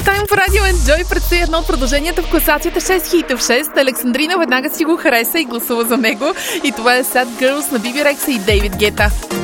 Тайм по радио Enjoy предстои едно от продълженията в класацията 6 хита в 6. Александрина веднага си го хареса и гласува за него. И това е Sad Girls на Биби Рекса и Дейвид Гета.